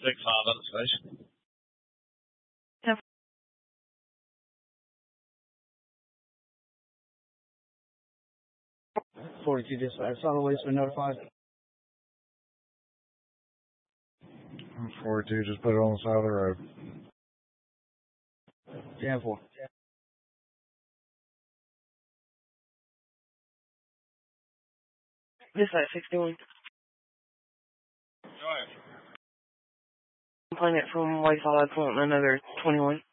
Big 5 at the station. 42 dispatch. Solid waste been notified. 42, just put it on the side of the road. Jam 4. Dispatch 61. Go ahead. I'm playing it from Wayside, wanting another 21.